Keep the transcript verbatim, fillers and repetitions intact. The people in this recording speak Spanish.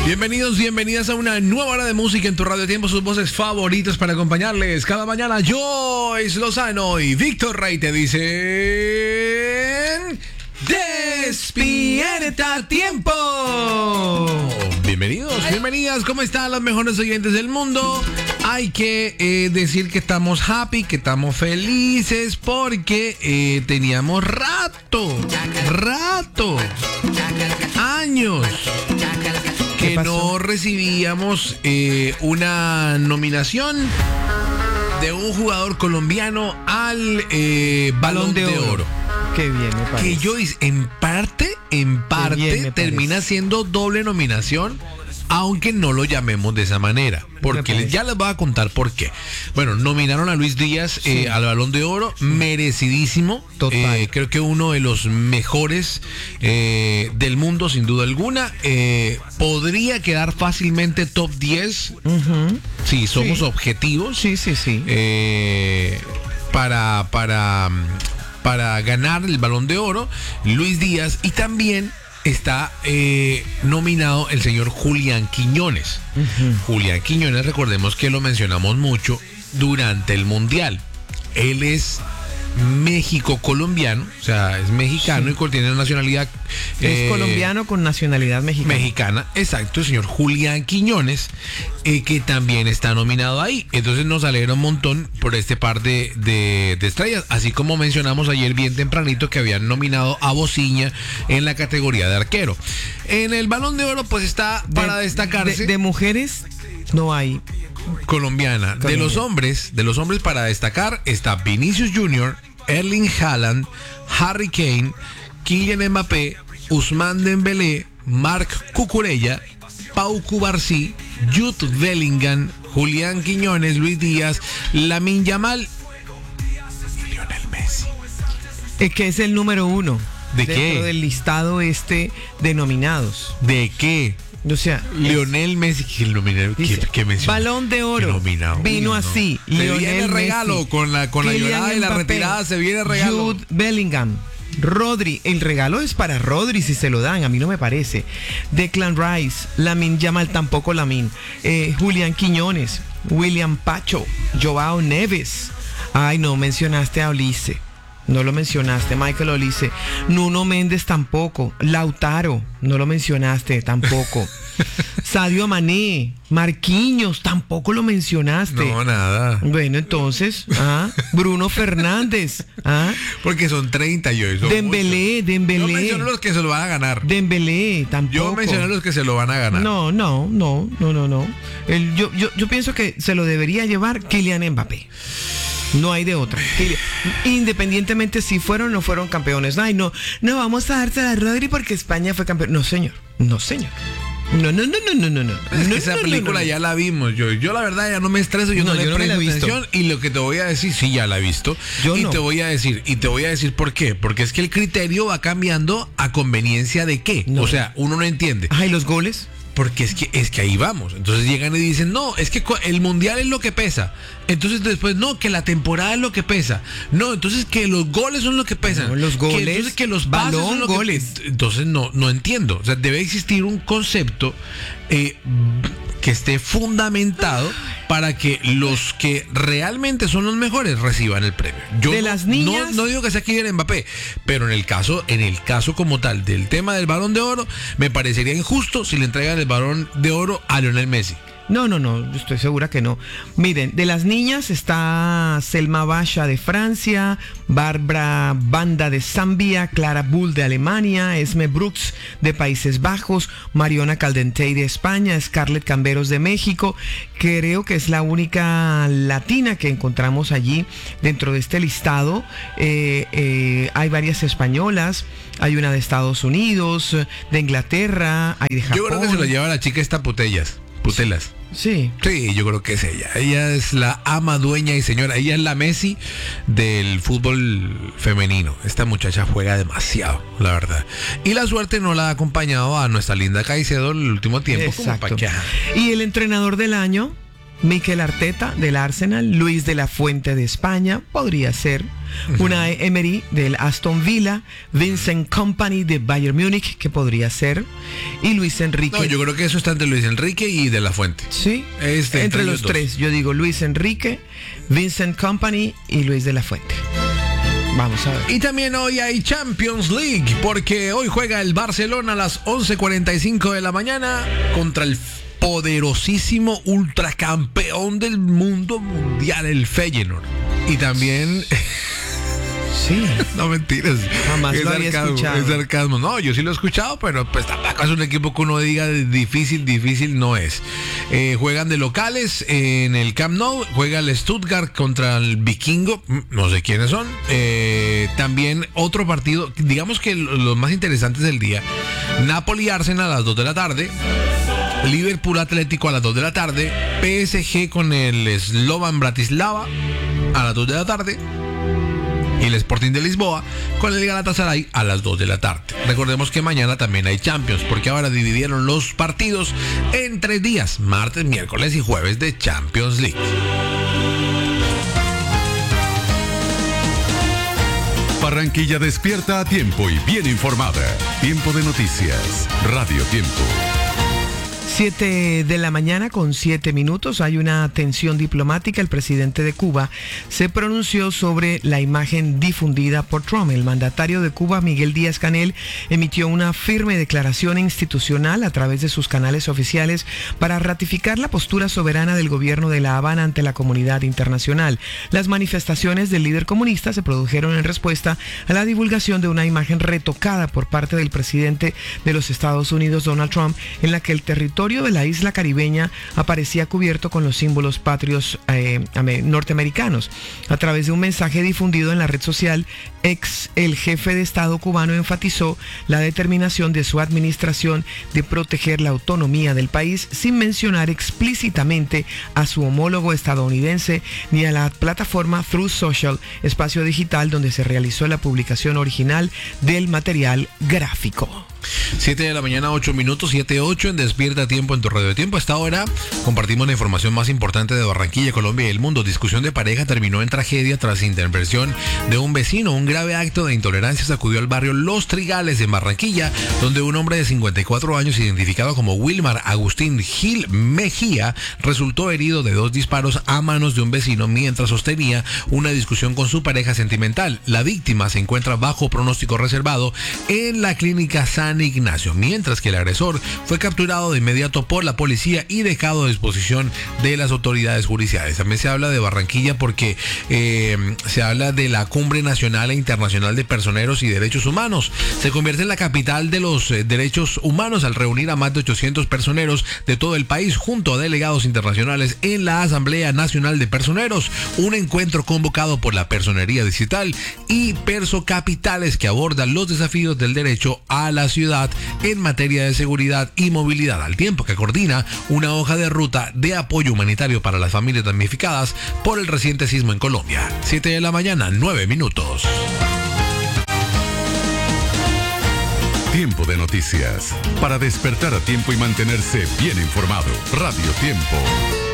Bienvenidos, bienvenidas a una nueva hora de música en tu radio tiempo, sus voces favoritas para acompañarles cada mañana. Joyce Lozano y Víctor Rey te dicen: ¡despierta a tiempo! Bienvenidos, bienvenidas, ¿cómo están los mejores oyentes del mundo? Hay que eh, decir que estamos happy, que estamos felices porque eh, teníamos rato, rato, años que no recibíamos eh, una nominación de un jugador colombiano al eh, Balón, Balón de, de Oro. Oro. Qué bien, me parece. Que Joyce, en parte, en parte, termina siendo doble nominación, aunque no lo llamemos de esa manera. Porque ya les voy a contar por qué. Bueno, nominaron a Luis Díaz sí. eh, al Balón de Oro, sí. merecidísimo. Total. Eh, creo que uno de los mejores eh, del mundo, sin duda alguna. Eh, podría quedar fácilmente top diez. Uh-huh. Si somos sí. objetivos. Sí, sí, sí. Eh, para, para, para ganar el Balón de Oro, Luis Díaz. Y también está eh, nominado el señor Julián Quiñones. Uh-huh. Julián Quiñones, recordemos que lo mencionamos mucho durante el Mundial. Él es México-colombiano, o sea, es mexicano sí. y tiene nacionalidad... Es eh, colombiano con nacionalidad mexicana. Mexicana, exacto, el señor Julián Quiñones, eh, que también está nominado ahí. Entonces nos alegra un montón por este par de, de, de estrellas, así como mencionamos ayer bien tempranito que habían nominado a Bociña en la categoría de arquero. En el Balón de Oro pues está para de, destacarse... De, de mujeres no hay... Colombiana. Colombia. De los hombres, de los hombres para destacar está Vinicius Junior, Erling Haaland, Harry Kane, Kylian Mbappé, Ousmane Dembélé, Marc Cucurella, Pau Cubarsí, Jude Bellingham, Julián Quiñones, Luis Díaz, Lamine Yamal y Lionel Messi. Es que es el número uno. ¿De dentro qué? Del listado este de nominados. ¿De qué? O sea, Lionel Messi, que el nominado, que, que menciona. Balón de Oro. Vino Uy, así. No. Se viene el regalo Messi, con la con la llorada y la retirada, se viene el regalo. Jude Bellingham, Rodri, el regalo es para Rodri si se lo dan, a mí no me parece. Declan Rice, Lamine Yamal, tampoco Lamine. Eh, Julián Quiñones, William Pacho, Joao Neves. Ay, no mencionaste a Olise. No lo mencionaste, Michael Olise. Nuno Méndez tampoco. Lautaro, no lo mencionaste tampoco. Sadio Mané, Marquinhos, tampoco lo mencionaste. No, nada. Bueno, entonces, ¿ah? Bruno Fernández, ¿ah? Porque son treinta y hoy son Dembélé, muchos. Dembélé. Yo mencioné los que se lo van a ganar. Dembélé, tampoco. Yo mencioné los que se lo van a ganar. No, no, no, no, no, no. El, yo, yo, yo pienso que se lo debería llevar Kylian Mbappé. No hay de otra. Independientemente si fueron o no fueron campeones. Ay, no, no vamos a dársela a Rodri porque España fue campeón. No, señor. No, señor. No, no, no, no, no, no, no. Es no, que esa no, película no, no. ya la vimos. Yo, yo la verdad ya no me estreso, yo no, no le yo no presto la he visto. atención. Y lo que te voy a decir, sí, ya la he visto. Yo y no. te voy a decir, y te voy a decir por qué. Porque es que el criterio va cambiando a conveniencia de qué. No. O sea, uno no entiende. Ay, ¿los goles? Porque es que es que ahí vamos. Entonces llegan y dicen, no, es que el mundial es lo que pesa. Entonces después, no, que la temporada es lo que pesa. No, entonces que los goles son lo que pesan. No, los goles, que entonces que los pases balón, son lo goles. Que, entonces no, no entiendo. O sea, debe existir un concepto eh, que esté fundamentado para que los que realmente son los mejores reciban el premio. Yo de no, las niñas, no, no digo que sea Kylian Mbappé, pero en el caso, en el caso como tal del tema del Balón de Oro, me parecería injusto si le entregan el Balón de Oro a Lionel Messi. No, no, no, yo estoy segura que no. Miren, de las niñas está Selma Basha de Francia, Barbara Banda de Zambia, Clara Bull de Alemania, Esme Brooks de Países Bajos, Mariona Caldentey de España, Scarlett Camberos de México. Creo que es la única latina que encontramos allí dentro de este listado. Eh, eh, hay varias españolas, hay una de Estados Unidos, de Inglaterra, hay de Japón. Yo creo que se lo lleva la chica esta Putellas. Putelas. Sí. Sí, yo creo que es ella. Ella es la ama, dueña y señora. Ella es la Messi del fútbol femenino. Esta muchacha juega demasiado, la verdad. Y la suerte no la ha acompañado a nuestra linda Caicedo el último tiempo. Exacto. Como pa' que... Y el entrenador del año, Mikel Arteta del Arsenal, Luis de la Fuente de España, podría ser. Unai Emery del Aston Villa, Vincent Kompany de Bayern Múnich, que podría ser, y Luis Enrique. No, yo creo que eso está entre Luis Enrique y De La Fuente. Sí, este, entre, entre los tres. Yo digo Luis Enrique, Vincent Kompany y Luis De La Fuente. Vamos a ver. Y también hoy hay Champions League, porque hoy juega el Barcelona a las once cuarenta y cinco de la mañana contra el poderosísimo ultracampeón del mundo mundial, el Feyenoord. Y también... Sí. No, mentiras. Jamás es lo había sarcasmo, escuchado. Es sarcasmo. No, yo sí lo he escuchado, pero pues tampoco es un equipo que uno diga difícil, difícil no es. Eh, juegan de locales en el Camp Nou. Juega el Stuttgart contra el Vikingo. No sé quiénes son. Eh, también otro partido, digamos que los más interesantes del día. Napoli-Arsenal a las dos de la tarde. Liverpool Atlético a las dos de la tarde. P S G con el Slovan Bratislava a las dos de la tarde. Y el Sporting de Lisboa con el Galatasaray a las dos de la tarde. Recordemos que mañana también hay Champions, porque ahora dividieron los partidos en tres días, martes, miércoles y jueves de Champions League. Barranquilla despierta a tiempo y bien informada. Tiempo de noticias. Radio Tiempo. Siete de la mañana con siete minutos. Hay una tensión diplomática. El presidente de Cuba se pronunció sobre la imagen difundida por Trump. El mandatario de Cuba, Miguel Díaz-Canel, emitió una firme declaración institucional a través de sus canales oficiales para ratificar la postura soberana del gobierno de La Habana ante la comunidad internacional. Las manifestaciones del líder comunista se produjeron en respuesta a la divulgación de una imagen retocada por parte del presidente de los Estados Unidos, Donald Trump, en la que el territorio de la isla caribeña aparecía cubierto con los símbolos patrios eh, norteamericanos. A través de un mensaje difundido en la red social X, el jefe de Estado cubano enfatizó la determinación de su administración de proteger la autonomía del país sin mencionar explícitamente a su homólogo estadounidense ni a la plataforma Truth Social, espacio digital donde se realizó la publicación original del material gráfico. siete de la mañana, ocho minutos, siete ocho en Despierta Tiempo en tu Radio de Tiempo. A esta hora compartimos la información más importante de Barranquilla, Colombia y el mundo. Discusión de pareja terminó en tragedia tras intervención de un vecino. Un grave acto de intolerancia sacudió al barrio Los Trigales en Barranquilla, donde un hombre de cincuenta y cuatro años, identificado como Wilmar Agustín Gil Mejía, resultó herido de dos disparos a manos de un vecino mientras sostenía una discusión con su pareja sentimental. La víctima se encuentra bajo pronóstico reservado en la clínica San Ignacio, mientras que el agresor fue capturado de inmediato por la policía y dejado a disposición de las autoridades judiciales. También se habla de Barranquilla porque eh, se habla de la Cumbre Nacional e Internacional de Personeros y Derechos Humanos. Se convierte en la capital de los eh, derechos humanos al reunir a más de ochocientos personeros de todo el país junto a delegados internacionales en la Asamblea Nacional de Personeros, un encuentro convocado por la Personería Digital y Perso Capitales que aborda los desafíos del derecho a la ciudad en materia de seguridad y movilidad, al tiempo que coordina una hoja de ruta de apoyo humanitario para las familias damnificadas por el reciente sismo en Colombia. siete de la mañana, nueve minutos. Tiempo de noticias. Para despertar a tiempo y mantenerse bien informado. Radio Tiempo.